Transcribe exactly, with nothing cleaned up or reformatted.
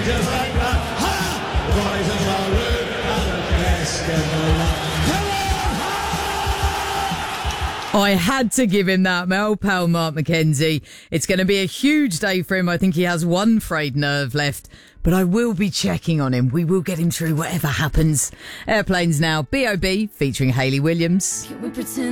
just like that. Ha! The boys are so rude and the best in the land. I had to give him that, my old pal Mark McKenzie. It's going to be a huge day for him. I think he has one frayed nerve left, but I will be checking on him. We will get him through whatever happens. Airplanes now, B O B featuring Hayley Williams. Can we pretend